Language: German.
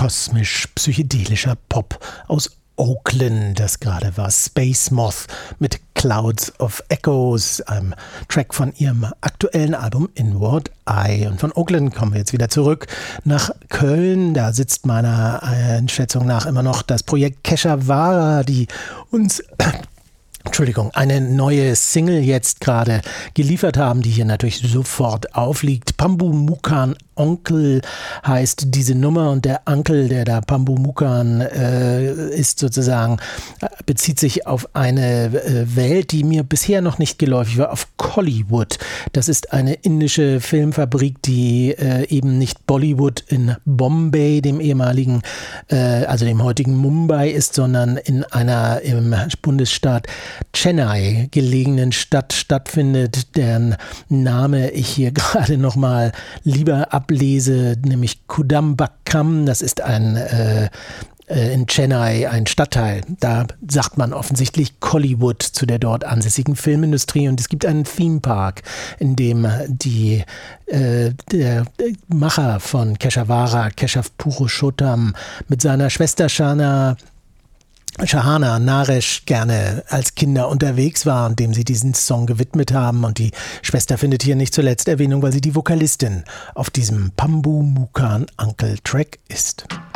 kosmisch-psychedelischer Pop aus Oakland, das gerade war. Space Moth mit Clouds of Echoes, einem Track von ihrem aktuellen Album Inward Eye. Und von Oakland kommen wir jetzt wieder zurück nach Köln. Da sitzt meiner Einschätzung nach immer noch das Projekt Keshavara, die uns eine neue Single jetzt gerade geliefert haben, die hier natürlich sofort aufliegt. Pambu Mukan Onkel heißt diese Nummer, und der Onkel, der da Pambu Mukan ist sozusagen, bezieht sich auf eine Welt, die mir bisher noch nicht geläufig war, auf Kollywood. Das ist eine indische Filmfabrik, die eben nicht Bollywood in Bombay, dem ehemaligen, also dem heutigen Mumbai ist, sondern in einer im Bundesstaat Chennai gelegenen Stadt stattfindet, deren Name ich hier gerade nochmal lieber ablese, nämlich Kudambakam. Das ist in Chennai ein Stadtteil. Da sagt man offensichtlich Kollywood zu der dort ansässigen Filmindustrie, und es gibt einen Themepark, in dem der Macher von Keshavara, Keshav Purushottam, mit seiner Schwester Shahana Naresh gerne als Kinder unterwegs war und dem sie diesen Song gewidmet haben. Und die Schwester findet hier nicht zuletzt Erwähnung, weil sie die Vokalistin auf diesem Pambu Mukan Uncle Track ist.